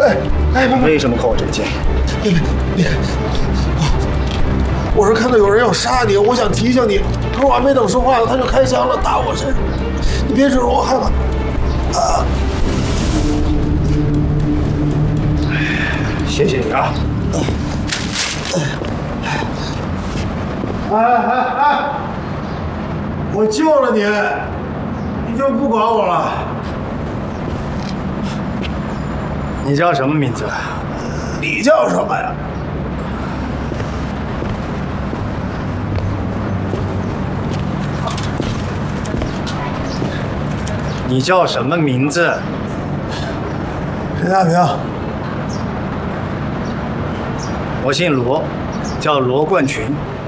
你为什么扣我这个钱？ 别，我是看到有人要杀你，我想提醒你，可是我还没等说话呢，他就开枪了，打我身上。你别惹我害怕。 谢谢你啊！ 我救了你，你就不管我了？ 你叫什么名字？ 你叫什么呀？ 你叫什么名字？ 陈大平。 我姓罗，叫罗冠群。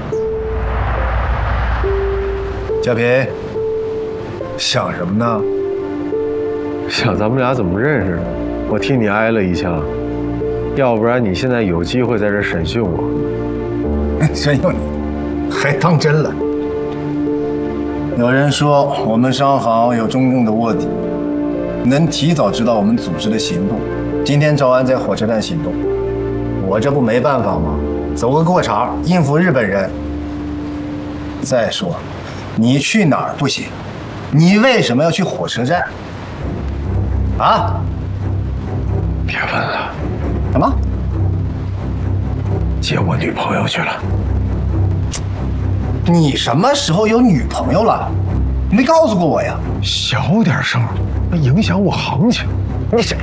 小平，想什么呢？ 想咱们俩怎么认识的？我替你挨了一枪，要不然你现在有机会在这审讯我。 真有你，还当真了？有人说我们商行有中共的卧底，能提早知道我们组织的行动。今天赵安在火车站行动，我这不没办法吗？走个过场，应付日本人。再说，你去哪儿不行？你为什么要去火车站？啊？ 别问了。 什么？ 接我女朋友去了。 你什么时候有女朋友了？你没告诉过我呀？ 小点声，那影响我行情。 你谁？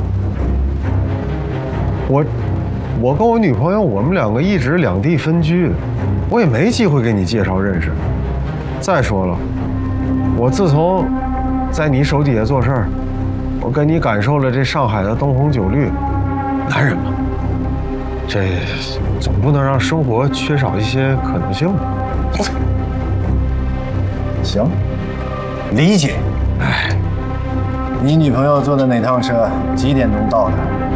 我跟我女朋友，我们两个一直两地分居，我也没机会给你介绍认识。再说了，我自从在你手底下做事儿，我跟你感受了这上海的灯红酒绿，男人嘛，这总不能让生活缺少一些可能性吧？ 行，理解。哎，你女朋友坐的哪趟车？几点钟到的？